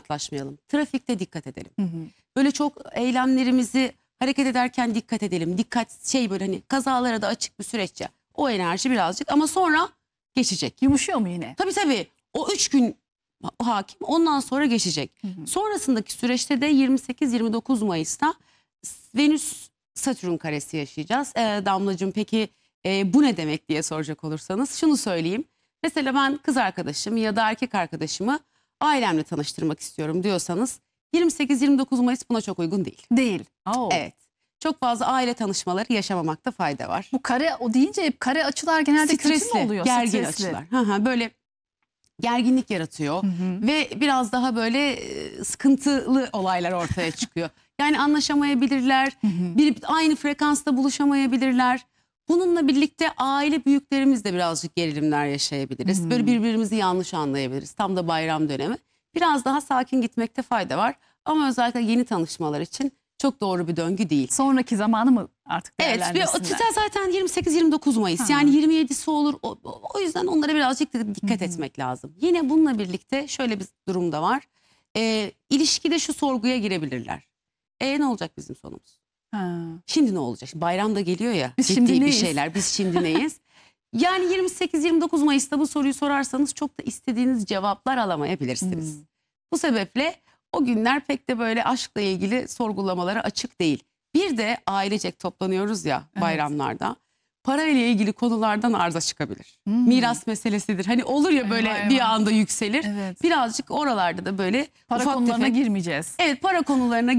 inatlaşmayalım. Trafikte dikkat edelim. Hı hı. Böyle çok eylemlerimizi hareket ederken dikkat edelim. Dikkat böyle hani kazalara da açık bir süreççe. O enerji birazcık ama sonra geçecek. Yumuşuyor mu yine? Tabii. O 3 gün hakim, ondan sonra geçecek. Sonrasındaki süreçte de 28-29 Mayıs'ta Venüs Satürn karesi yaşayacağız. Damlacığım peki bu ne demek diye soracak olursanız şunu söyleyeyim. Mesela ben kız arkadaşım ya da erkek arkadaşımı ailemle tanıştırmak istiyorum diyorsanız 28-29 Mayıs buna çok uygun değil. Değil. Oo. Evet. Çok fazla aile tanışmaları yaşamamakta fayda var. Bu kare o deyince hep kare açılar genelde kötü mü oluyor? Gergin Stresli. açılar. Böyle gerginlik yaratıyor ve biraz daha böyle sıkıntılı olaylar ortaya çıkıyor. Yani anlaşamayabilirler, aynı frekansta buluşamayabilirler. Bununla birlikte aile büyüklerimizle birazcık gerilimler yaşayabiliriz. Böyle birbirimizi yanlış anlayabiliriz. Tam da bayram dönemi. Biraz daha sakin gitmekte fayda var. Ama özellikle yeni tanışmalar için çok doğru bir döngü değil. Sonraki zamanı mı artık Evet, değerlendirsinler? zaten 28-29 Mayıs yani 27'si olur. O yüzden onlara birazcık da dikkat etmek lazım. Yine bununla birlikte şöyle bir durum da var. İlişkide şu sorguya girebilirler. Ne olacak bizim sonumuz? Ha. Şimdi ne olacak? Şimdi bayram da geliyor ya. Biz ciddi şimdi bir neyiz? şeyler. Biz şimdi neyiz? Yani 28-29 Mayıs'ta bu soruyu sorarsanız çok da istediğiniz cevaplar alamayabilirsiniz. Bu sebeple o günler pek de böyle aşkla ilgili sorgulamalara açık değil. Bir de ailecek toplanıyoruz ya bayramlarda. Parayla ilgili konulardan arıza çıkabilir. Miras meselesidir. Hani olur ya böyle Eyvah, bir eyvah. anda yükselir. Evet. Birazcık oralarda da böyle Para ufak konularına tefek. girmeyeceğiz. Evet, para konularına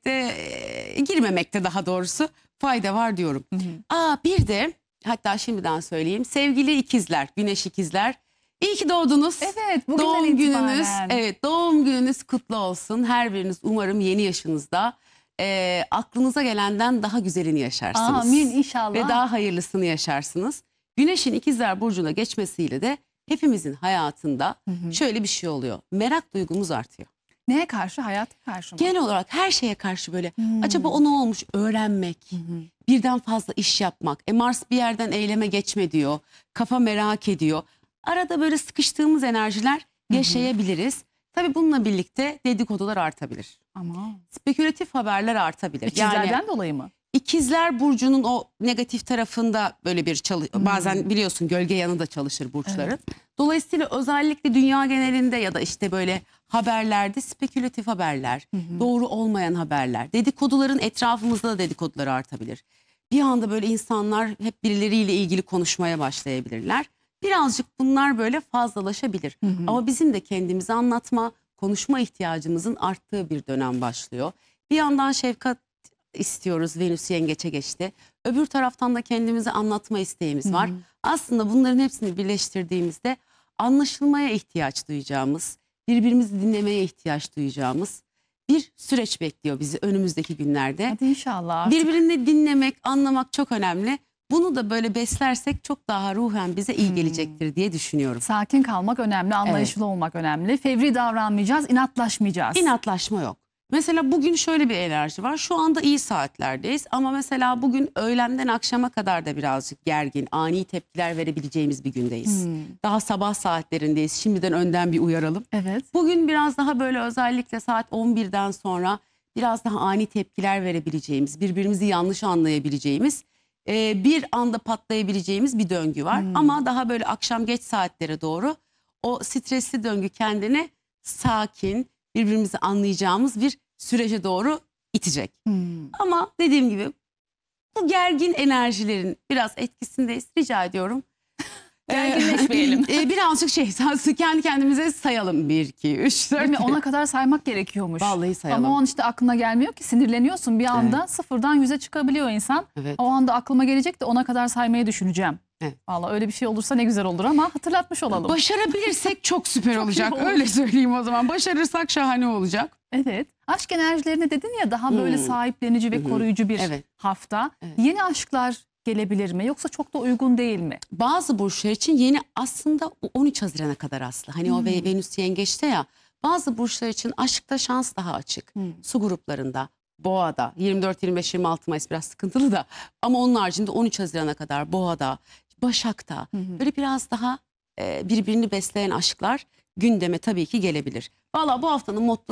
girmemekte daha doğrusu fayda var diyorum. Bir de hatta şimdiden söyleyeyim, sevgili ikizler, güneş ikizler, iyi ki doğdunuz. Evet, bugünden Doğum itibaren. gününüz, doğum gününüz kutlu olsun. Her biriniz umarım yeni yaşınızda aklınıza gelenden daha güzelini yaşarsınız. Amin inşallah. Ve daha hayırlısını yaşarsınız. Güneşin ikizler burcuna geçmesiyle de hepimizin hayatında şöyle bir şey oluyor. Merak duygumuz artıyor. Neye karşı? Hayata karşı mı? Genel olarak her şeye karşı böyle acaba o ne olmuş öğrenmek, birden fazla iş yapmak. Mars bir yerden eyleme geçme diyor, kafa merak ediyor. Arada böyle sıkıştığımız enerjiler yaşayabiliriz. Tabii bununla birlikte dedikodular artabilir. Ama Spekülatif haberler artabilir. ikizlerden dolayı mı? İkizler burcunun o negatif tarafında böyle bir bazen biliyorsun gölge yanı da çalışır burçların. Dolayısıyla özellikle dünya genelinde ya da işte böyle haberlerde spekülatif haberler, doğru olmayan haberler, dedikoduların etrafımızda da dedikodular artabilir. Bir anda böyle insanlar hep birileriyle ilgili konuşmaya başlayabilirler. Birazcık bunlar böyle fazlalaşabilir. Ama bizim de kendimizi anlatma, konuşma ihtiyacımızın arttığı bir dönem başlıyor. Bir yandan şefkat istiyoruz, Venüs yengeçe geçti. Öbür taraftan da kendimizi anlatma isteğimiz var. Aslında bunların hepsini birleştirdiğimizde anlaşılmaya ihtiyaç duyacağımız, birbirimizi dinlemeye ihtiyaç duyacağımız bir süreç bekliyor bizi önümüzdeki günlerde. Hadi inşallah. Birbirini dinlemek, anlamak çok önemli. Bunu da böyle beslersek çok daha ruhen bize iyi gelecektir diye düşünüyorum. Sakin kalmak önemli, anlayışlı olmak önemli. Fevri davranmayacağız, inatlaşmayacağız. İnatlaşma yok. Mesela bugün şöyle bir enerji var. Şu anda iyi saatlerdeyiz ama mesela bugün öğlenden akşama kadar da birazcık gergin, ani tepkiler verebileceğimiz bir gündeyiz. Daha sabah saatlerindeyiz. Şimdiden önden bir uyaralım. Evet. Bugün biraz daha böyle özellikle saat 11'den sonra biraz daha ani tepkiler verebileceğimiz, birbirimizi yanlış anlayabileceğimiz, bir anda patlayabileceğimiz bir döngü var. Ama daha böyle akşam geç saatlere doğru o stresli döngü kendini sakin, birbirimizi anlayacağımız bir sürece doğru itecek. Ama dediğim gibi bu gergin enerjilerin biraz etkisindeyiz. Rica ediyorum. Gerginleşmeyelim. Birazcık kendi kendimize sayalım. 1, 2, 3, 4. Değil mi? Ona kadar saymak gerekiyormuş. Vallahi sayalım. Ama o an işte aklına gelmiyor ki, sinirleniyorsun bir anda, sıfırdan 100'e çıkabiliyor insan. Evet. O anda aklıma gelecek de ona kadar saymayı düşüneceğim. Evet. Vallahi öyle bir şey olursa ne güzel olur ama hatırlatmış olalım. Başarabilirsek çok süper olacak. iyi olur. Öyle söyleyeyim o zaman. Başarırsak şahane olacak. Evet. Aşk enerjilerini dedin ya, daha böyle sahiplenici ve koruyucu bir hafta. Yeni aşklar gelebilir mi? Yoksa çok da uygun değil mi? Bazı burçlar için yeni aslında 13 Haziran'a kadar aslı. Hani o Venüs yengeçte ya. Bazı burçlar için aşkta şans daha açık. Su gruplarında, Boğa'da 24, 25, 26 Mayıs biraz sıkıntılı da. Ama onun haricinde 13 Haziran'a kadar Boğa'da, Başak'ta böyle biraz daha birbirini besleyen aşklar gündeme tabii ki gelebilir. Valla bu haftanın mottosu